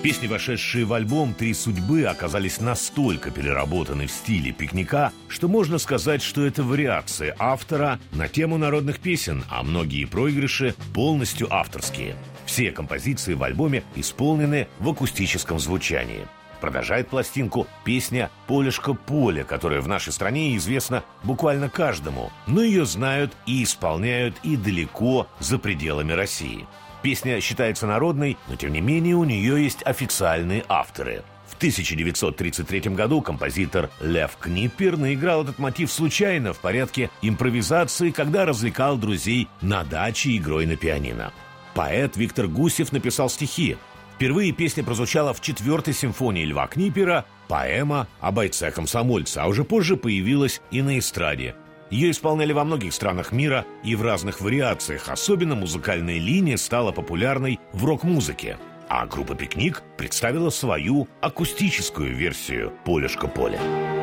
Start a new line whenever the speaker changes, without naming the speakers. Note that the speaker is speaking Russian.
Песни, вошедшие в альбом «Три судьбы», оказались настолько переработаны в стиле пикника, что можно сказать, что это вариации автора на тему народных песен, а многие проигрыши полностью авторские. Все композиции в альбоме исполнены в акустическом звучании. Продолжает пластинку песня «Полюшка поле», которая в нашей стране известна буквально каждому, но ее знают и исполняют и далеко за пределами России. Песня считается народной, но тем не менее у нее есть официальные авторы. В 1933 году композитор Лев Книпер наиграл этот мотив случайно в порядке импровизации, когда развлекал друзей на даче игрой на пианино. Поэт Виктор Гусев написал стихи. Впервые песня прозвучала в 4-й симфонии Льва Книпера, поэма о бойце-комсомольце, а уже позже появилась и на эстраде. Ее исполняли во многих странах мира и в разных вариациях. Особенно музыкальная линия стала популярной в рок-музыке. А группа «Пикник» представила свою акустическую версию «Полюшка поле».